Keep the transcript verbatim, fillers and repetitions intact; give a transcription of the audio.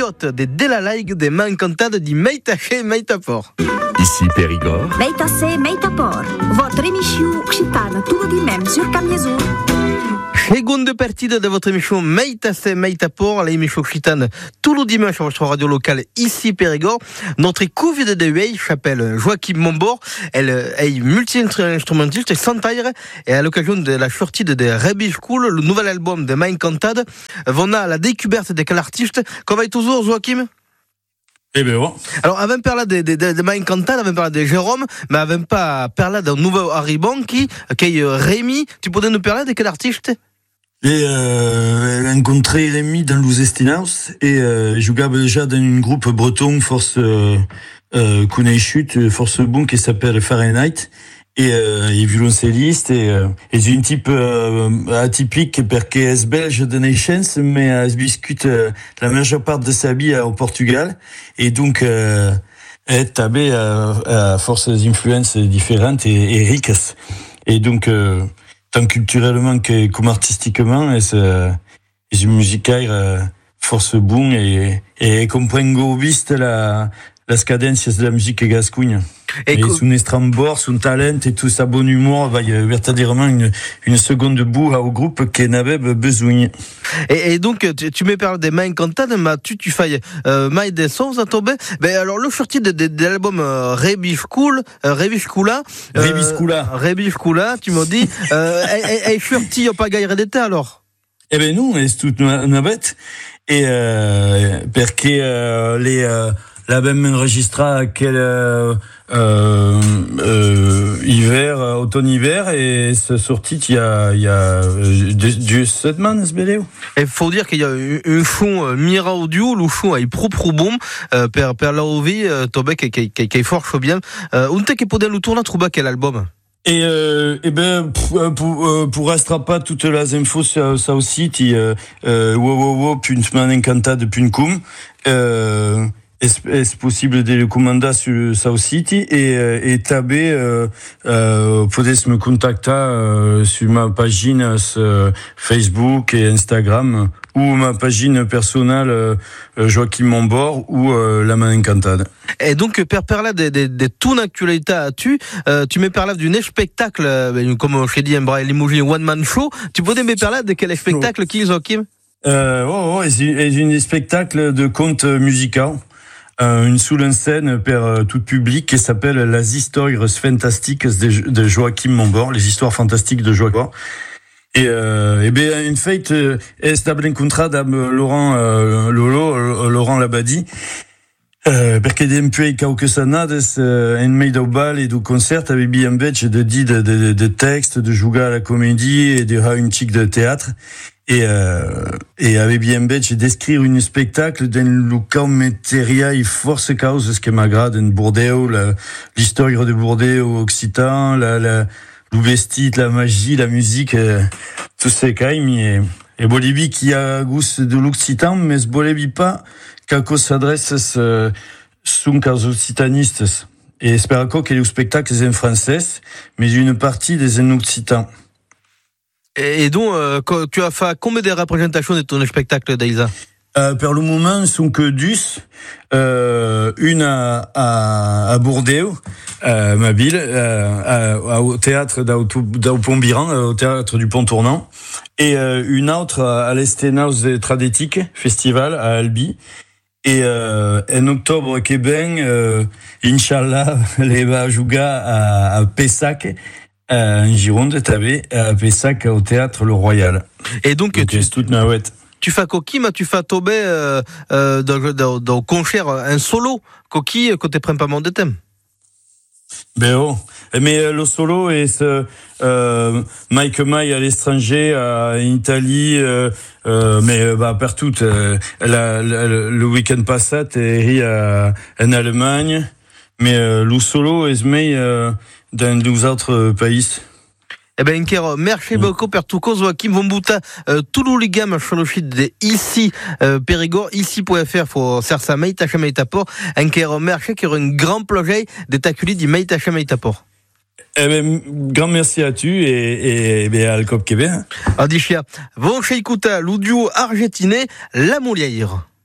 Biot de Delalaig de Mancantade di Meitaché Meitapor. Ici Périgord. Meitaché Meitapor, votre émission occitane tout le dimanche sur Camiezou. Seconde partie de votre émission Meitaché Meitapor, l'émission occitane tout le dimanche sur votre radio locale ici Périgord. Notre couve de Huey s'appelle Joachim Mombor. Elle est multi-instrumentiste et chanteuse et à l'occasion de la sortie de Rebel School, le nouvel album de Mancantade, on a la découverte de quel artiste qu'on va toujours Joachim. Eh ben bon. Alors, avant de parler de, de, de, de Mancantade, avant de parler de Jérôme, mais avant de parler d'un nouveau arrivant qui, qui est Rémi, tu pourrais nous parler de quel artiste? J'ai euh, rencontré Rémi dans l'Ouzestinaus et euh, je jouais déjà dans un groupe breton, Force euh, euh, Chute, Force Bon, qui s'appelle Fahrenheit. Et euh, il est violoncelliste et, euh, et c'est un type euh, atypique parce qu'il est belge de Nations, mais euh, il discute euh, la majeure part de sa vie euh, au Portugal. Et donc, euh, est tabé à, à force d'influences différentes et, et riches. Et donc, euh, tant culturellement que comme artistiquement, c'est une musique euh, force bon et, et comprend vite la las cadencias de la musique gascogne. Et, et son estrambor, son talent et tout sa bon humour va véritablement une, une seconde boue au groupe qui n'avait besoin. Et, et donc, tu, tu me parles des Mancantade, mais tu, tu fais euh, Maï des Sons à tomber. Ben, alors, le sorti de, de, de l'album euh, Rebel School, euh, Rebel Schoola, euh, Rebel Schoola, Rebel Schoola, tu m'as dit, euh, et, et, et sorti, pas gagné d'état alors? Eh ben, non, c'est toute une bête. Et, euh, parce que, euh, les, euh, la même enregistra quel euh, euh, euh, hiver, automne-hiver, et c'est sorti il y a il y a deux semaines ce vidéo. Il faut dire qu'il y a un fond mira audio, le fond est propre bon euh, per per la vie tobe qui qui qui est fort bien. Euh, on te qui peut nous tourner trouver quel album. Et, euh, et ben pour pour, pour restera pas toutes les infos ça, ça aussi ti euh, euh, wow wow wow puis Mancantade puis cum euh est possible de le commander sur South City et et tabé euh, euh, pouvez me contacter euh, sur ma page euh, Facebook et Instagram ou ma page personnelle euh, Joachim Mombor ou euh, la Mancantade. Et donc per parler de de de ton actualité à tu euh, tu me parles d'un spectacle euh, comme je dis un bras l'imogine one man show, tu peux me parler de quel spectacle qui Joachim? Euh oh, oh c'est un spectacle de conte musical. Euh, une sous scène per euh, tout public qui s'appelle Les Histoires Fantastiques de, de Joachim Mombor, les histoires fantastiques de Joachim. Et, euh, et bien, une fête, euh, est stable incontrada Laurent, euh, Lolo, Laurent Labadie, euh, perché d'un peu quelques sanades, euh, en made au bal et du concert, avec bien bête de dit de, de, de textes, de jouer à la comédie et de une chic de théâtre. Et, euh, et avec bien bête, d'écrire un spectacle d'un local matériel force cause, ce qui m'agrade, un Bordeaux, la, l'histoire de Bordeaux occitan, la, la, le vestit, la magie, la musique, euh, tout ce caïm, et, et Bolivie qui a goût de l'occitan, mais ce Bolivie pas, quand s'adresse, ce, sont cause occitanistes. Et espère que le spectacle est en français, mais une partie des en occitan. Et donc, euh, tu as fait combien de représentations de ton spectacle, Daïsa? Euh, pour le moment, ce sont que deux. Euh, une à, à, à Bordeaux, euh, ma ville, euh, à, au théâtre d'Aupont-Biran, au théâtre du Pont-Tournant, et euh, une autre à l'Estenaus Traditique Festival à Albi. Et euh, en octobre, Québec, euh, Inch'Allah, les va jouer à, à Pessac. Euh, en Gironde, t'avais à Pessac au théâtre Le Royal. Et donc, donc tu, toute nawette. Tu fais coquille, mais tu fais tomber euh, euh, dans, dans, dans concert un solo coquille que tu prends pas mon de thème. Ben oh, mais euh, le solo est ce euh, Mike May à l'étranger, en Italie, euh, euh, mais bah partout. Euh, la, la, le week-end passé, t'es en Allemagne, mais euh, le solo est mais euh, dans deux autres pays. Eh ben, Inkero, merci beaucoup per tout cause, Joachim Vombuta, euh, tout le gamme sur le site de ici, euh, Périgord, ici.fr, faut faire ça, Meitaché Meitapor, Inkero, merci, qui aura un grand projet de t'accueillir du Meitaché Meitapor. Eh ben, grand merci à tu et, et, et à Alcop Québec. Adichia, bon chez écouta, l'audio argentiné, la moulière.